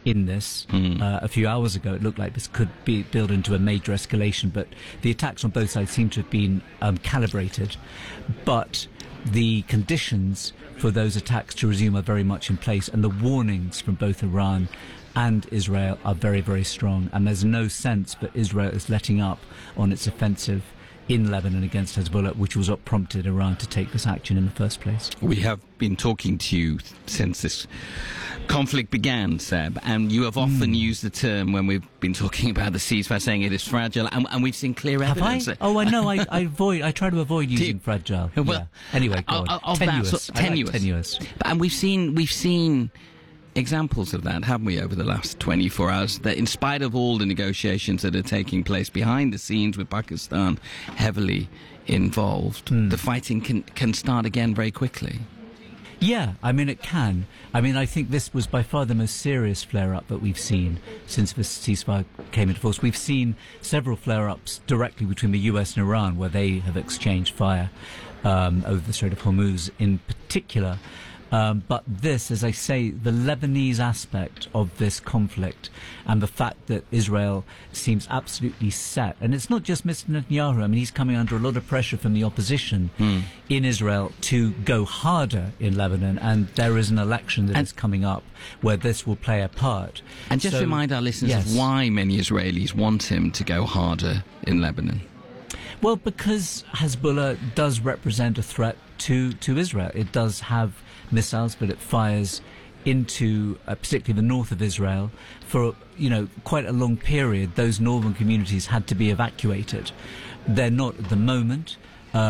in this. A few hours ago, it looked like this could be built into a major escalation, but the attacks on both sides seem to have been calibrated. But the conditions for those attacks to resume are very much in place, and the warnings from both Iran and Israel are very, very strong. And there's no sense that Israel is letting up on its offensive in Lebanon against Hezbollah, which was what prompted Iran to take this action in the first place. We have been talking to you since this conflict began, Seb, and you have often used the term when we've been talking about the ceasefire, saying it is fragile, and we've seen clear evidence. Have I? Oh, I know. I try to avoid using fragile. Well, yeah. Anyway, go on. Tenuous. Tenuous. And we've seen examples of that, haven't we, over the last 24 hours, that in spite of all the negotiations that are taking place behind the scenes with Pakistan heavily involved, the fighting can start again very quickly. Yeah, I mean, it can. I mean, I think this was by far the most serious flare-up that we've seen since the ceasefire came into force. We've seen several flare-ups directly between the US and Iran, where they have exchanged fire over the Strait of Hormuz in particular. But this, as I say, the Lebanese aspect of this conflict and the fact that Israel seems absolutely set, and it's not just Mr. Netanyahu, I mean, he's coming under a lot of pressure from the opposition in Israel to go harder in Lebanon, and there is an election that is coming up where this will play a part. And just remind our listeners of why many Israelis want him to go harder in Lebanon. Well, because Hezbollah does represent a threat to Israel. It does have missiles, but it fires into particularly the north of Israel. For quite a long period, those northern communities had to be evacuated. They're not at the moment,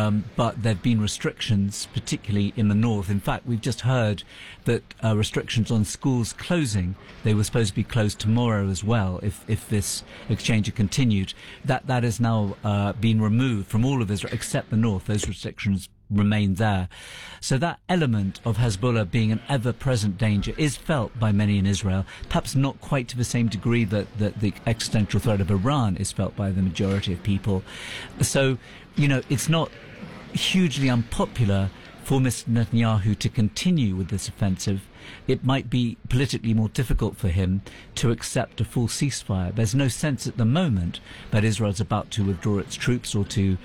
but there have been restrictions, particularly in the north. In fact, we've just heard that restrictions on schools closing, they were supposed to be closed tomorrow as well if this exchange had continued. That has now been removed from all of Israel except the north. Those restrictions remain there. So that element of Hezbollah being an ever-present danger is felt by many in Israel, perhaps not quite to the same degree that the existential threat of Iran is felt by the majority of people. So, it's not hugely unpopular for Mr. Netanyahu to continue with this offensive. It might be politically more difficult for him to accept a full ceasefire. There's no sense at the moment that Israel's about to withdraw its troops or to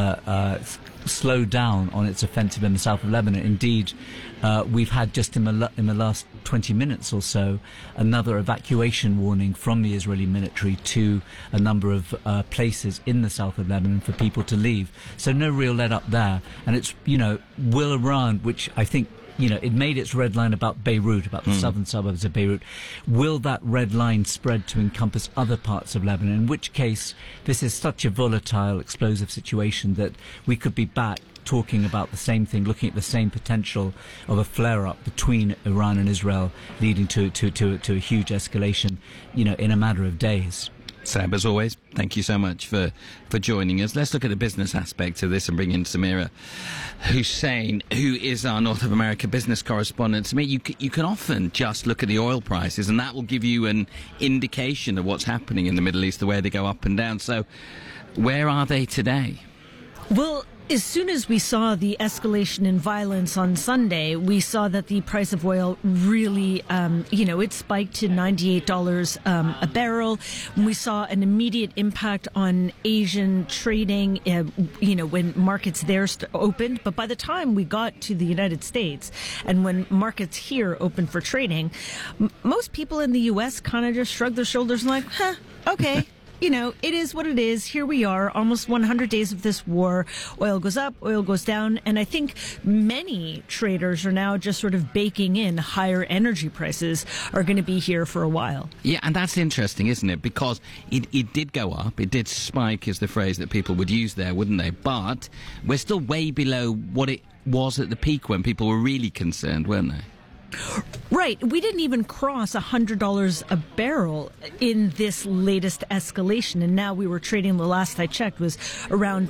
slow down on its offensive in the south of Lebanon. Indeed, we've had just in the last 20 minutes or so another evacuation warning from the Israeli military to a number of places in the south of Lebanon for people to leave. So no real let up there. And it's, will Iran, which I think, it made its red line about Beirut, about the southern suburbs of Beirut. Will that red line spread to encompass other parts of Lebanon? In which case, this is such a volatile, explosive situation that we could be back talking about the same thing, looking at the same potential of a flare-up between Iran and Israel, leading to a huge escalation, in a matter of days. Seb, as always, thank you so much for joining us. Let's look at the business aspect of this and bring in Samira Hussein, who is our North of America business correspondent. Samira, you can often just look at the oil prices, and that will give you an indication of what's happening in the Middle East, the way they go up and down. So where are they today? Well, as soon as we saw the escalation in violence on Sunday, we saw that the price of oil really, it spiked to $98 a barrel. We saw an immediate impact on Asian trading, when markets there opened. But by the time we got to the United States and when markets here opened for trading, most people in the U.S. kind of just shrugged their shoulders and like, okay. It is what it is. Here we are, almost 100 days of this war. Oil goes up, oil goes down. And I think many traders are now just sort of baking in higher energy prices are going to be here for a while. Yeah, and that's interesting, isn't it? Because it did go up. It did spike, is the phrase that people would use there, wouldn't they? But we're still way below what it was at the peak when people were really concerned, weren't they? Right. We didn't even cross $100 a barrel in this latest escalation. And now we were trading, the last I checked, was around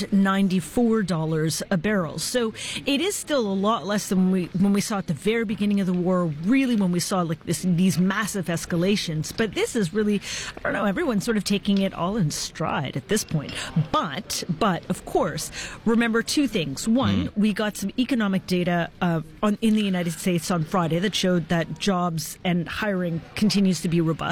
$94 a barrel. So it is still a lot less than when we saw at the very beginning of the war, really when we saw these massive escalations. But this is really, I don't know, everyone's sort of taking it all in stride at this point. But of course, remember two things. One, we got some economic data in the United States on Friday that showed that jobs and hiring continues to be robust.